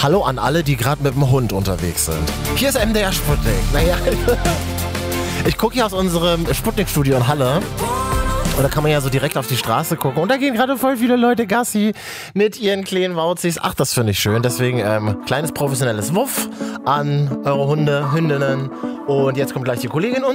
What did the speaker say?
Hallo an alle, die gerade mit dem Hund unterwegs sind. Hier ist MDR Sputnik. Naja, ich gucke hier aus unserem Sputnik-Studio in Halle. Und da kann man ja so direkt auf die Straße gucken. Und da gehen gerade voll viele Leute Gassi mit ihren kleinen Wauzis. Ach, das finde ich schön. Deswegen kleines professionelles Wuff an eure Hunde, Hündinnen. Und jetzt kommt gleich die Kollegin